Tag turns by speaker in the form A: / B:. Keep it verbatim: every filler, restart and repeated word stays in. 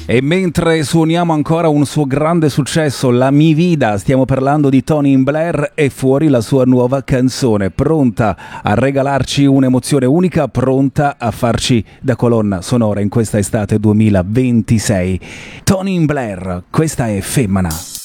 A: E mentre suoniamo ancora un suo grande successo, La Mi Vida, stiamo parlando di Tony Blair, e fuori la sua nuova canzone, pronta a regalarci un'emozione unica, pronta a farci da colonna sonora in questa estate duemilaventisei. Tony Blair, questa è Femmina.